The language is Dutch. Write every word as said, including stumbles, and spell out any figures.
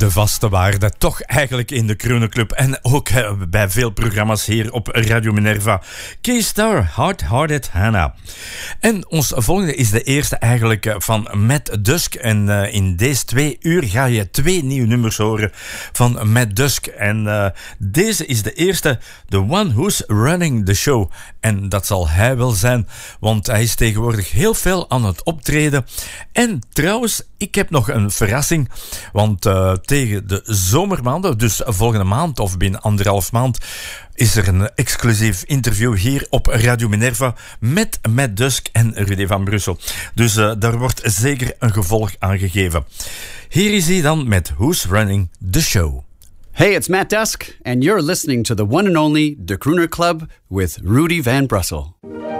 de vaste waarde, toch eigenlijk in de Crooner Club en ook uh, bij veel programma's hier op Radio Minerva. Keystar, Hard Hearted Hannah. En ons volgende is de eerste eigenlijk uh, van Matt Dusk. En uh, in deze twee uur ga je twee nieuwe nummers horen van Matt Dusk. En uh, deze is de eerste, The One Who's Running the Show. En dat zal hij wel zijn, want hij is tegenwoordig heel veel aan het optreden. En trouwens, ik heb nog een verrassing, want uh, tegen de zomermaanden, dus volgende maand of binnen anderhalf maand, is er een exclusief interview hier op Radio Minerva met Matt Dusk en Rudy van Brussel. Dus uh, daar wordt zeker een gevolg aan gegeven. Hier is hij dan met Who's Running the Show. Hey, it's Matt Dusk, and you're listening to the one and only De Crooner Club with Rudy Van Brussel.